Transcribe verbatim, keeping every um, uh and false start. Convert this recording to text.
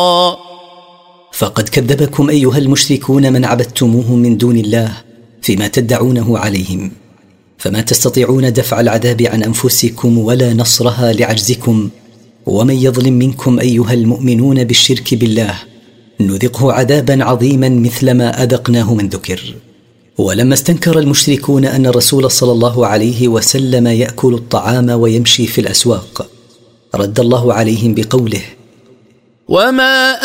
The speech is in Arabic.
فقد كذبكم أيها المشركون من عبدتموه من دون الله فيما تدعونه عليهم، فما تستطيعون دفع العذاب عن أنفسكم ولا نصرها لعجزكم. ومن يظلم منكم أيها المؤمنون بالشرك بالله نذقه عذابا عظيما مثل ما أذقناه من ذكر. ولما استنكر المشركون أن الرسول صلى الله عليه وسلم يأكل الطعام ويمشي في الأسواق رد الله عليهم بقوله: وما